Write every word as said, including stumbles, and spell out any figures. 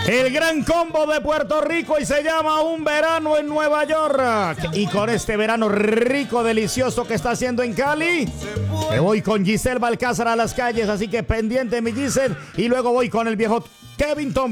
El gran combo de Puerto Rico y se llama Un Verano en Nueva York. Y con este verano rico, delicioso que está haciendo en Cali, me voy con Giselle Balcázar a las calles, así que pendiente mi Giselle. Y luego voy con el viejo Kevin Tom.